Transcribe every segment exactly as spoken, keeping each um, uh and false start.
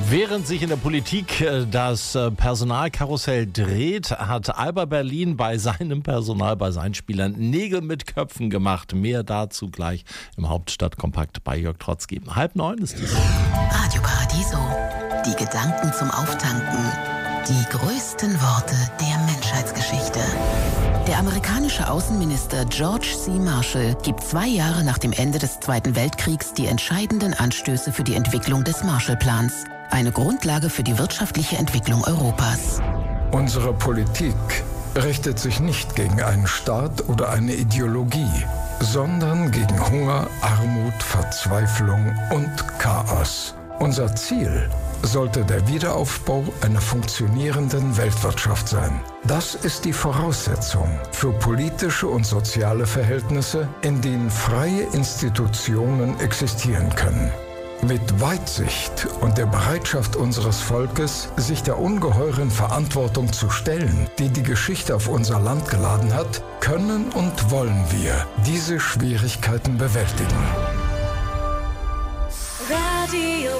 Während sich in der Politik das Personalkarussell dreht, hat Alba Berlin bei seinem Personal, bei seinen Spielern Nägel mit Köpfen gemacht. Mehr dazu gleich im Hauptstadtkompakt bei Jörg Trotzki. Halb neun ist es. Radio Paradiso. Die Gedanken zum Auftanken. Die größten Worte der Menschheitsgeschichte. Der amerikanische Außenminister George C. Marshall gibt zwei Jahre nach dem Ende des Zweiten Weltkriegs die entscheidenden Anstöße für die Entwicklung des Marshallplans. Eine Grundlage für die wirtschaftliche Entwicklung Europas. Unsere Politik richtet sich nicht gegen einen Staat oder eine Ideologie, sondern gegen Hunger, Armut, Verzweiflung und Chaos. Unser Ziel sollte der Wiederaufbau einer funktionierenden Weltwirtschaft sein. Das ist die Voraussetzung für politische und soziale Verhältnisse, in denen freie Institutionen existieren können. Mit Weitsicht und der Bereitschaft unseres Volkes, sich der ungeheuren Verantwortung zu stellen, die die Geschichte auf unser Land geladen hat, können und wollen wir diese Schwierigkeiten bewältigen. Radio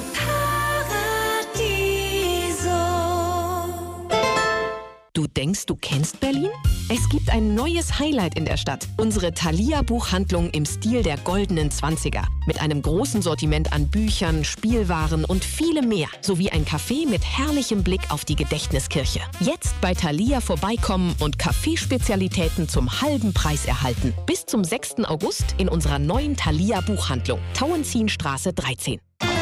Paradiso. Du denkst, du kennst Berlin? Es gibt ein neues Highlight in der Stadt. Unsere Thalia-Buchhandlung im Stil der goldenen Zwanziger. Mit einem großen Sortiment an Büchern, Spielwaren und vielem mehr. Sowie ein Café mit herrlichem Blick auf die Gedächtniskirche. Jetzt bei Thalia vorbeikommen und Kaffeespezialitäten zum halben Preis erhalten. Bis zum sechsten August in unserer neuen Thalia-Buchhandlung. Tauentzienstraße dreizehn.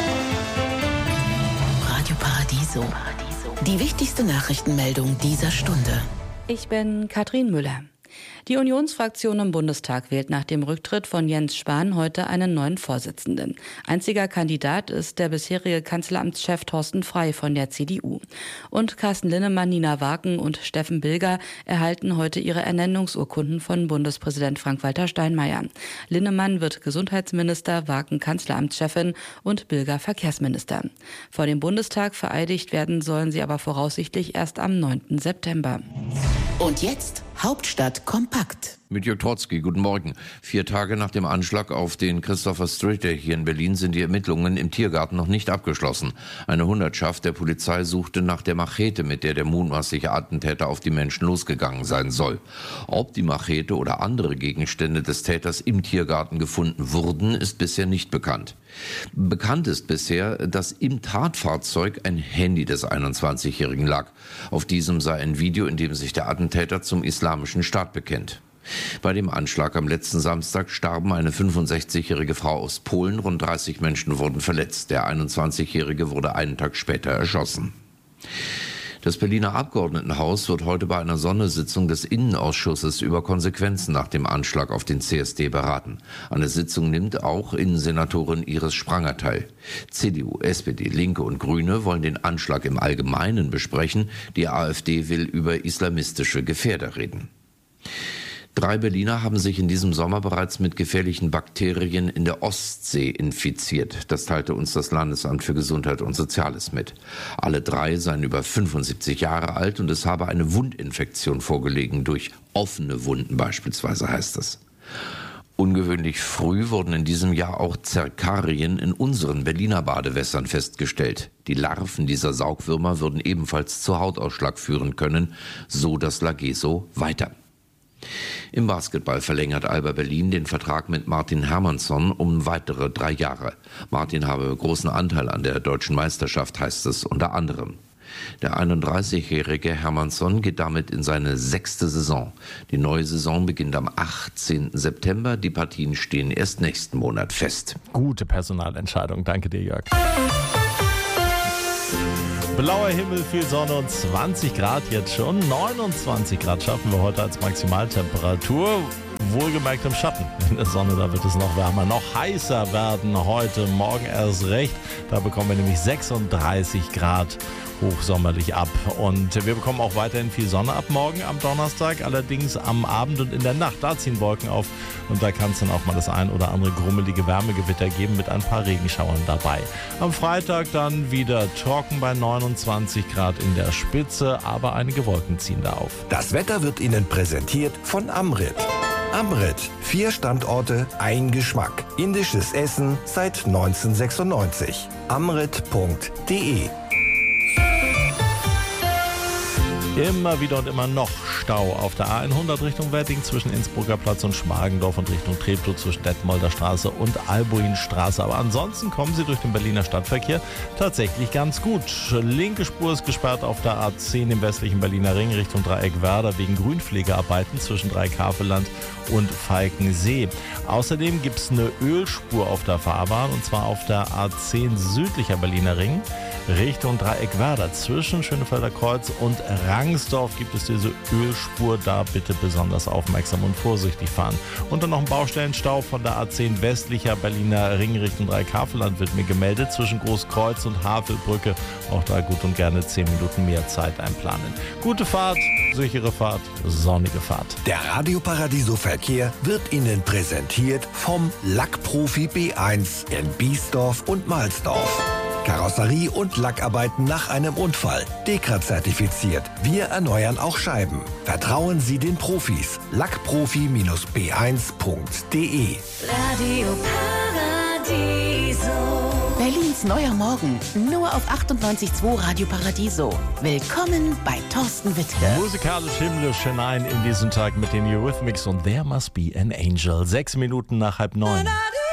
Radio Paradiso. Die wichtigste Nachrichtenmeldung dieser Stunde. Ich bin Katrin Müller. Die Unionsfraktion im Bundestag wählt nach dem Rücktritt von Jens Spahn heute einen neuen Vorsitzenden. Einziger Kandidat ist der bisherige Kanzleramtschef Thorsten Frey von der C D U. Und Carsten Linnemann, Nina Waken und Steffen Bilger erhalten heute ihre Ernennungsurkunden von Bundespräsident Frank-Walter Steinmeier. Linnemann wird Gesundheitsminister, Waken Kanzleramtschefin und Bilger Verkehrsminister. Vor dem Bundestag vereidigt werden sollen sie aber voraussichtlich erst am neunten September. Und jetzt Hauptstadt kompakt. Mit Jörg Trotzki, guten Morgen. Vier Tage nach dem Anschlag auf den Christopher Street Day hier in Berlin sind die Ermittlungen im Tiergarten noch nicht abgeschlossen. Eine Hundertschaft der Polizei suchte nach der Machete, mit der der mutmaßliche Attentäter auf die Menschen losgegangen sein soll. Ob die Machete oder andere Gegenstände des Täters im Tiergarten gefunden wurden, ist bisher nicht bekannt. Bekannt ist bisher, dass im Tatfahrzeug ein Handy des einundzwanzigjährigen lag. Auf diesem sei ein Video, in dem sich der Attentäter zum Islamischen Staat bekennt. Bei dem Anschlag am letzten Samstag starben eine fünfundsechzigjährige Frau aus Polen, rund dreißig Menschen wurden verletzt. Der einundzwanzigjährige wurde einen Tag später erschossen. Das Berliner Abgeordnetenhaus wird heute bei einer Sondersitzung des Innenausschusses über Konsequenzen nach dem Anschlag auf den C S D beraten. An der Sitzung nimmt auch Innensenatorin Iris Spranger teil. C D U, S P D, Linke und Grüne wollen den Anschlag im Allgemeinen besprechen. Die AfD will über islamistische Gefährder reden. Drei Berliner haben sich in diesem Sommer bereits mit gefährlichen Bakterien in der Ostsee infiziert. Das teilte uns das Landesamt für Gesundheit und Soziales mit. Alle drei seien über fünfundsiebzig Jahre alt und es habe eine Wundinfektion vorgelegen, durch offene Wunden beispielsweise, heißt es. Ungewöhnlich früh wurden in diesem Jahr auch Zerkarien in unseren Berliner Badewässern festgestellt. Die Larven dieser Saugwürmer würden ebenfalls zu Hautausschlag führen können, so das Lageso weiter. Im Basketball verlängert Alba Berlin den Vertrag mit Martin Hermannsson um weitere drei Jahre. Martin habe großen Anteil an der deutschen Meisterschaft, heißt es unter anderem. Der einunddreißigjährige Hermannsson geht damit in seine sechste Saison. Die neue Saison beginnt am achtzehnten September. Die Partien stehen erst nächsten Monat fest. Gute Personalentscheidung. Danke dir, Jörg. Blauer Himmel, viel Sonne und zwanzig Grad jetzt schon. neunundzwanzig Grad schaffen wir heute als Maximaltemperatur. Wohlgemerkt im Schatten. In der Sonne, da wird es noch wärmer, noch heißer werden heute, morgen erst recht. Da bekommen wir nämlich sechsunddreißig Grad hochsommerlich ab. Und wir bekommen auch weiterhin viel Sonne ab morgen am Donnerstag. Allerdings am Abend und in der Nacht, da ziehen Wolken auf. Und da kann es dann auch mal das ein oder andere grummelige Wärmegewitter geben mit ein paar Regenschauern dabei. Am Freitag dann wieder trocken bei neunundzwanzig Grad in der Spitze, aber einige Wolken ziehen da auf. Das Wetter wird Ihnen präsentiert von Amrit. Amrit, vier Standorte, ein Geschmack. Indisches Essen seit neunzehnhundertsechsundneunzig. amrit punkt de Immer wieder und immer noch Stau auf der A hundert Richtung Wedding zwischen Innsbrucker Platz und Schmargendorf und Richtung Treptow zwischen Detmolder Straße und Albuinstraße. Aber ansonsten kommen Sie durch den Berliner Stadtverkehr tatsächlich ganz gut. Linke Spur ist gesperrt auf der A zehn im westlichen Berliner Ring Richtung Dreieckwerder wegen Grünpflegearbeiten zwischen Dreikaveland und Falkensee. Außerdem gibt es eine Ölspur auf der Fahrbahn und zwar auf der A zehn südlicher Berliner Ring Richtung Dreieckwerder zwischen Schönefelder Kreuz und Rangsdorf gibt es diese Ölspur. Da bitte besonders aufmerksam und vorsichtig fahren. Und dann noch ein Baustellenstau von der A zehn westlicher Berliner Ring Richtung Dreikaveland wird mir gemeldet zwischen Großkreuz und Havelbrücke. Auch da gut und gerne zehn Minuten mehr Zeit einplanen. Gute Fahrt, sichere Fahrt, sonnige Fahrt. Der Radio Paradiso Verkehr wird Ihnen präsentiert vom Lackprofi B eins in Biesdorf und Mahlsdorf. Karosserie und Lackarbeiten nach einem Unfall. Dekra-zertifiziert. Wir erneuern auch Scheiben. Vertrauen Sie den Profis. Lackprofi B eins punkt de. Radio Paradiso. Berlins neuer Morgen. Nur auf achtundneunzig Komma zwei Radio Paradiso. Willkommen bei Thorsten Wittke. Musikalisch himmlisch hinein in diesen Tag mit den Eurythmics und There Must Be an Angel. Sechs Minuten nach halb neun.